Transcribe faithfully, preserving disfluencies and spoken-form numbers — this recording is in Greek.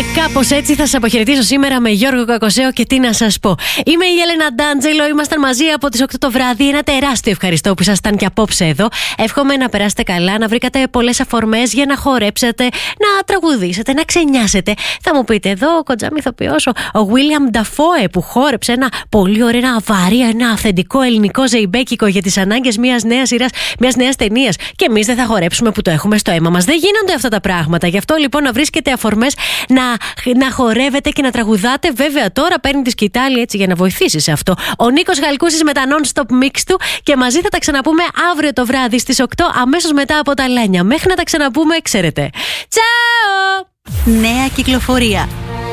Και κάπως έτσι θα σας αποχαιρετήσω σήμερα με Γιώργο Κακοσέο και τι να σας πω. Είμαι η Έλενα Ντάντζελο, ήμασταν μαζί από τις οκτώ το βράδυ. Ένα τεράστιο ευχαριστώ που ήσασταν και απόψε εδώ. Εύχομαι να περάσετε καλά, να βρήκατε πολλές αφορμές για να χορέψετε, να τραγουδήσετε, να ξενιάσετε. Θα μου πείτε εδώ ο κοντζάμι ηθοποιός, ο William Dafoe, που χόρεψε ένα πολύ ωραίο, ένα αβαρία, ένα αυθεντικό ελληνικό ζεϊμπέκικο για τις ανάγκες μιας νέας σειράς, μιας νέας ταινίας. Και εμείς δεν θα χορέψουμε που το έχουμε στο αίμα μας. Δεν γίνονται αυτά τα πράγματα. Γι' αυτό λοιπόν να βρίσκετε αφορμές να, να χορεύετε και να τραγουδάτε. Βέβαια τώρα παίρνει τη σκητάλη έτσι για να βοηθήσει σε αυτό ο Νίκος Γαλκούσης με τα non-stop mix του. Και μαζί θα τα ξαναπούμε αύριο το βράδυ στις οκτώ, αμέσως μετά από τα Λάνια. Μέχρι να τα ξαναπούμε, ξέρετε. Τσάω! Νέα κυκλοφορία.